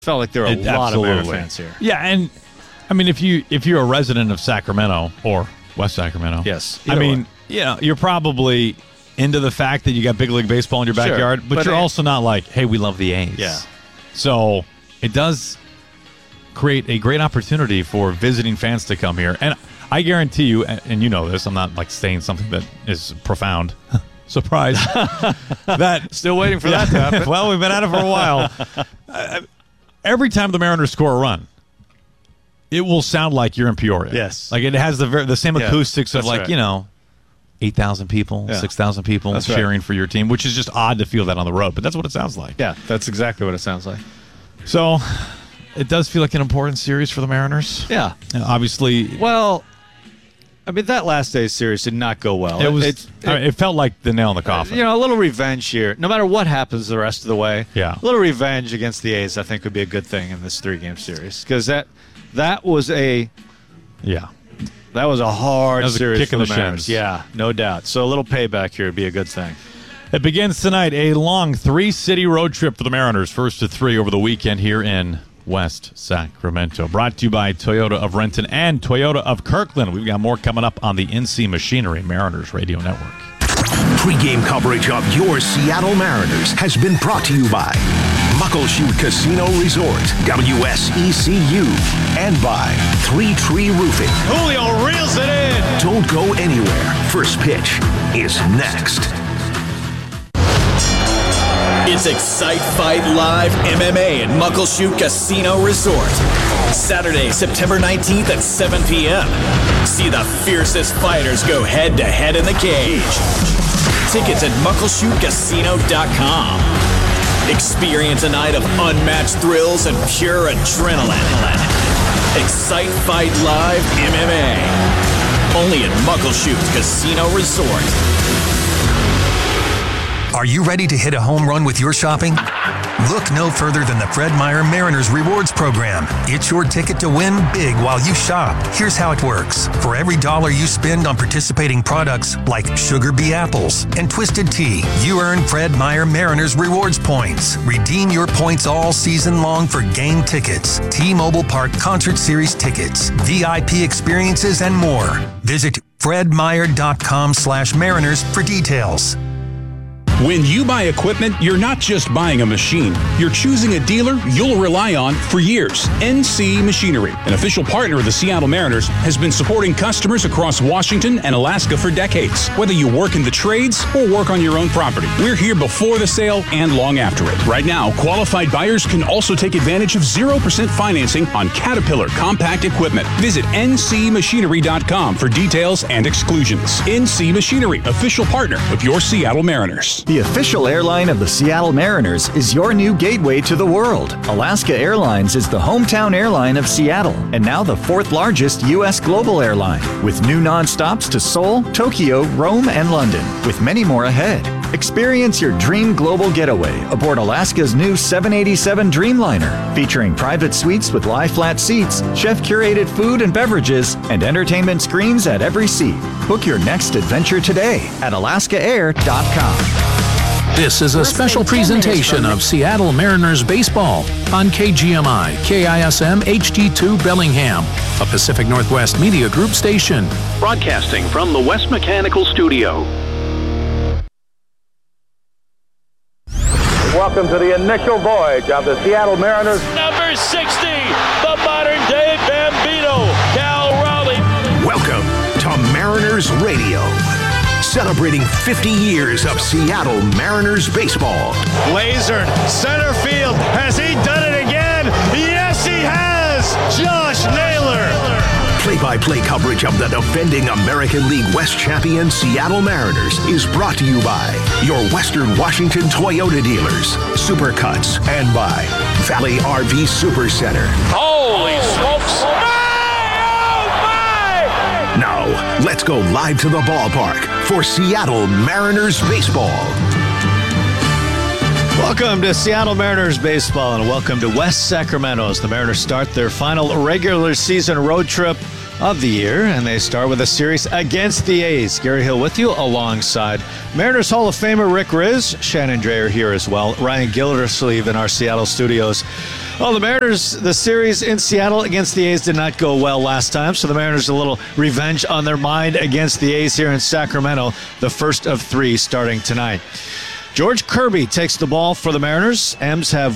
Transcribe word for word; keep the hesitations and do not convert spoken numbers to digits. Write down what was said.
Felt like there were a It, lot absolutely. of Mariner fans here. Yeah, and I mean, if you if you're a resident of Sacramento or West Sacramento, Yes, I either mean, way. you know, you're probably into the fact that you got big league baseball in your Sure, backyard, but, but you're it- also not like, hey, we love the A's. Yeah. So it does create a great opportunity for visiting fans to come here, and I guarantee you, and and you know this, I'm not like saying something that is profound. Surprise! that Still waiting for Yeah. that to happen. Well, we've been at it for a while. Uh, every time the Mariners score a run, it will sound like you're in Peoria. Yes. Like it has the ver- the same Yeah, acoustics of that's like, right. you know, eight thousand people, Yeah. six thousand people That's right. cheering for your team, which is just odd to feel that on the road, but that's what it sounds like. Yeah, that's exactly what it sounds like. So it does feel like an important series for the Mariners. Yeah. And obviously, Well, I mean, that last day's series did not go well. it was. It's- I mean, it felt like the nail in the coffin. You know, a little revenge here. No matter what happens the rest of the way, Yeah. a little revenge against the A's, I think, would be a good thing in this three-game series because that that was a yeah. that was a hard That was a series kick for in the, the Mariners. shins. Yeah, no doubt. So a little payback here would be a good thing. It begins tonight, a long three-city road trip for the Mariners, first to three over the weekend here in West Sacramento. Brought to you by Toyota of Renton and Toyota of Kirkland. We've got more coming up on the N C Machinery Mariners Radio Network. Pre-game coverage of your Seattle Mariners has been brought to you by Muckleshoot Casino Resort, W S E C U, and by Three Tree Roofing. Julio reels it in. Don't go anywhere. First pitch is next. It's Excite Fight Live M M A at Muckleshoot Casino Resort. Saturday, September nineteenth at seven p.m. See the fiercest fighters go head-to-head in the cage. Tickets at muckleshoot casino dot com. Experience a night of unmatched thrills and pure adrenaline. Excite Fight Live M M A. Only at Muckleshoot Casino Resort. Are you ready to hit a home run with your shopping? Look no further than the Fred Meyer Mariners Rewards Program. It's your ticket to win big while you shop. Here's how it works. For every dollar you spend on participating products like Sugar Bee Apples and Twisted Tea, you earn Fred Meyer Mariners Rewards points. Redeem your points all season long for game tickets, T-Mobile Park Concert Series tickets, V I P experiences, and more. Visit fredmeyer.com slash mariners for details. When you buy equipment, you're not just buying a machine. You're choosing a dealer you'll rely on for years. N C Machinery, an official partner of the Seattle Mariners, has been supporting customers across Washington and Alaska for decades. Whether you work in the trades or work on your own property, we're here before the sale and long after it. Right now, qualified buyers can also take advantage of zero percent financing on Caterpillar compact equipment. Visit N C machinery dot com for details and exclusions. N C Machinery, official partner of your Seattle Mariners. The official airline of the Seattle Mariners is your new gateway to the world. Alaska Airlines is the hometown airline of Seattle and now the fourth largest U S global airline, with new nonstops to Seoul, Tokyo, Rome, and London, with many more ahead. Experience your dream global getaway aboard Alaska's new seven eighty-seven Dreamliner, featuring private suites with lie-flat seats, chef-curated food and beverages, and entertainment screens at every seat. Book your next adventure today at alaska air dot com. This is a special presentation of Seattle Mariners baseball on K G M I, K I S M H D two Bellingham, a Pacific Northwest Media Group station. Broadcasting from the West Mechanical Studio. Welcome to the initial voyage of the Seattle Mariners. Number sixty, the modern-day Bambino, Cal Raleigh. Welcome to Mariners Radio, celebrating fifty years of Seattle Mariners baseball. Lasered, center field. Has he done it again? Yes, he has! Josh Naylor. Play-by-play coverage of the defending American League West champion Seattle Mariners is brought to you by your Western Washington Toyota dealers, Supercuts, and by Valley R V Super Center. Holy smokes! Now, let's go live to the ballpark for Seattle Mariners baseball. Welcome to Seattle Mariners baseball, and welcome to West Sacramento as the Mariners start their final regular season road trip of the year, and they start with a series against the A's. Gary Hill with you alongside Mariners Hall of Famer Rick Riz, Shannon Drayer here as well, Ryan Gildersleeve in our Seattle studios. Well, the Mariners, the series in Seattle against the A's did not go well last time, so the Mariners a little revenge on their mind against the A's here in Sacramento, the first of three starting tonight. George Kirby takes the ball for the Mariners. M's have